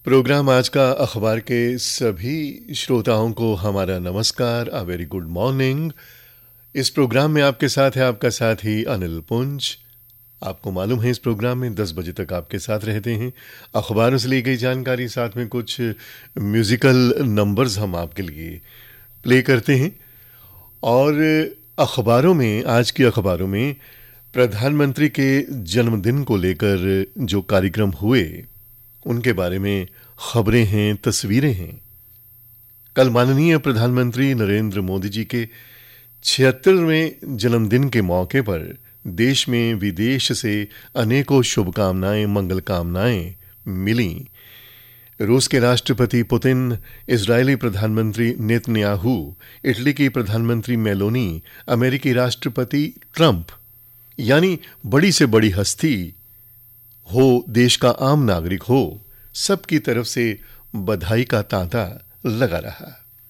Programme आज का अखबार के सभी श्रोताओं को हमारा नमस्कार, अ वेरी गुड मॉर्निंग। इस प्रोग्राम में आपके साथ है आपका साथी अनिल पुंज। आपको मालूम है इस प्रोग्राम में 10 बजे तक आपके साथ रहते हैं। अखबारों से ली गई जानकारी, साथ में कुछ म्यूज़िकल नंबर्स हम आपके लिए प्ले करते हैं। और अखबारों में, आज की अखबारों में प्रधानमंत्री के जन्मदिन को लेकर जो कार्यक्रम हुए उनके बारे में खबरें हैं, तस्वीरें हैं। कल माननीय प्रधानमंत्री नरेंद्र मोदी जी के 76वें जन्मदिन के मौके पर देश में विदेश से अनेकों शुभकामनाएं, मंगल कामनाएं मिली। रूस के राष्ट्रपति पुतिन, इजरायली प्रधानमंत्री नेतन्याहू, इटली की प्रधानमंत्री मेलोनी, अमेरिकी राष्ट्रपति ट्रंप, यानी बड़ी से बड़ी हस्ती हो, देश का आम नागरिक हो, सबकी तरफ से बधाई का तांता लगा रहा।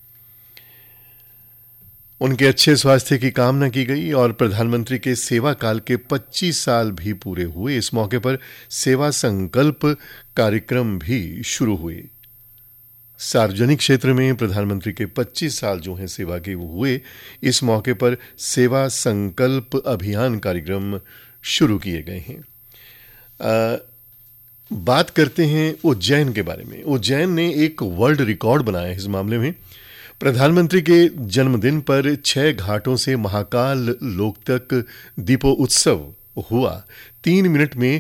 उनके अच्छे स्वास्थ्य की कामना की गई और प्रधानमंत्री के सेवा काल के 25 साल भी पूरे हुए। इस मौके पर सेवा संकल्प कार्यक्रम भी शुरू हुए। सार्वजनिक क्षेत्र में प्रधानमंत्री के 25 साल जो हैं सेवा के वो हुए। इस मौके पर सेवा संकल्प अभियान कार्यक्रम शुरू किए गए हैं। बात करते हैं उज्जैन के बारे में। उज्जैन ने एक वर्ल्ड रिकॉर्ड बनाया है इस मामले में। प्रधानमंत्री के जन्मदिन पर 6 घाटों से महाकाल लोकतक दीपोत्सव हुआ। 3 मिनट में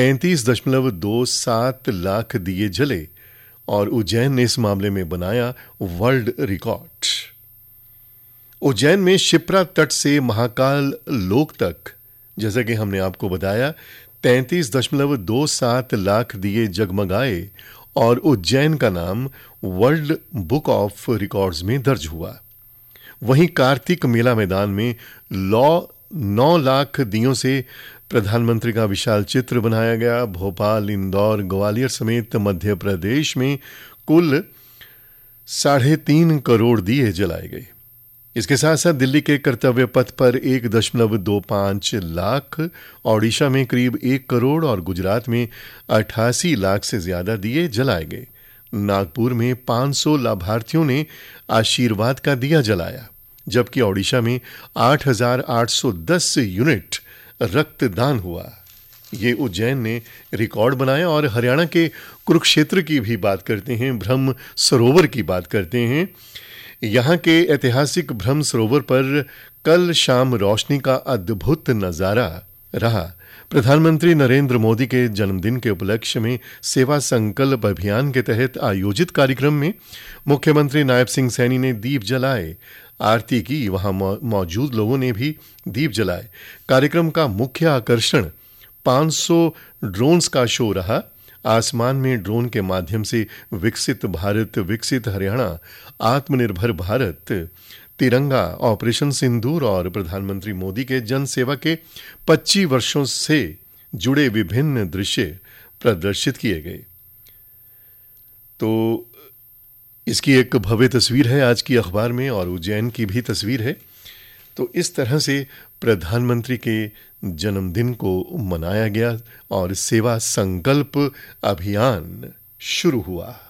33.27 लाख दिए जले और उज्जैन ने इस मामले में बनाया वर्ल्ड रिकॉर्ड। उज्जैन में शिप्रा तट से महाकाल लोक तक, जैसा कि हमने आपको बताया, 33.27 लाख दिए जगमगाए और उज्जैन का नाम वर्ल्ड बुक ऑफ रिकॉर्ड्स में दर्ज हुआ। वहीं कार्तिक मेला मैदान में 9 लाख दियों से प्रधानमंत्री का विशाल चित्र बनाया गया। भोपाल, इंदौर, ग्वालियर समेत मध्य प्रदेश में कुल 3.5 करोड़ दिए जलाए गए। इसके साथ साथ दिल्ली के कर्तव्य पथ पर 1.25 लाख, ओडिशा में करीब 1 करोड़ और गुजरात में 88 लाख से ज्यादा दिए जलाए गए। नागपुर में 500 लाभार्थियों ने आशीर्वाद का दिया जलाया, जबकि ओडिशा में 8,810 यूनिट रक्तदान हुआ। ये उज्जैन ने रिकॉर्ड बनाया। और हरियाणा के कुरुक्षेत्र की भी बात करते हैं, ब्रह्म सरोवर की बात करते हैं। यहाँ के ऐतिहासिक ब्रह्म सरोवर पर कल शाम रोशनी का अद्भुत नजारा रहा। प्रधानमंत्री नरेंद्र मोदी के जन्मदिन के उपलक्ष्य में सेवा संकल्प अभियान के तहत आयोजित कार्यक्रम में मुख्यमंत्री नायब सिंह सैनी ने दीप जलाए, आरती की। वहां मौजूद लोगों ने भी दीप जलाए। कार्यक्रम का मुख्य आकर्षण 500 ड्रोन्स का शो रहा। आसमान में ड्रोन के माध्यम से विकसित भारत, विकसित हरियाणा, आत्मनिर्भर भारत, तिरंगा, ऑपरेशन सिंदूर और प्रधानमंत्री मोदी के जन सेवा के 25 वर्षों से जुड़े विभिन्न दृश्य प्रदर्शित किए गए। तो इसकी एक भव्य तस्वीर है आज की अखबार में और उज्जैन की भी तस्वीर है। तो इस तरह से प्रधानमंत्री के जन्मदिन को मनाया गया और सेवा संकल्प अभियान शुरू हुआ।